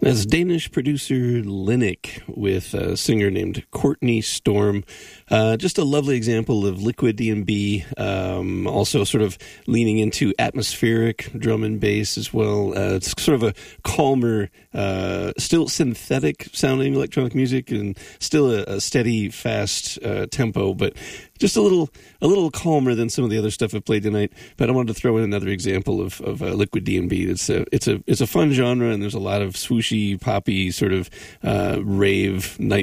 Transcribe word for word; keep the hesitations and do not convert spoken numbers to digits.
That's Danish producer Linnick with a singer named Courtney Storm. Uh, just a lovely example of liquid D and B, um, also sort of leaning into atmospheric drum and bass as well. Uh, it's sort of a calmer, uh, still synthetic sounding electronic music and still a, a steady, fast uh, tempo, but just a little a little calmer than some of the other stuff I've played tonight. But I wanted to throw in another example of, of uh, liquid D and B. It's a, it's, a, it's a fun genre, and there's a lot of swooshy, poppy, sort of uh, rave, night